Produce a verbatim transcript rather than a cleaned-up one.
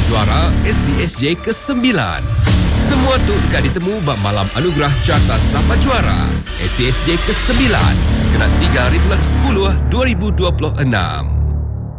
juara S C S J kesembilan. Semua tu dekat ditemu bab malam anugerah carta sahabat juara S C S J kesembilan. Kena tiga hari bulan sepuluh dua ribu dua puluh enam.